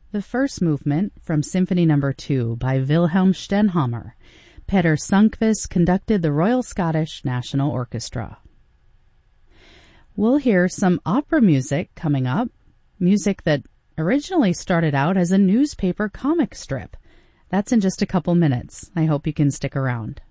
The first movement from Symphony No. 2 by Wilhelm Stenhammar. Peter Sundqvist conducted the Royal Scottish National Orchestra. We'll hear some opera music coming up, music that originally started out as a newspaper comic strip. That's in just a couple minutes. I hope you can stick around.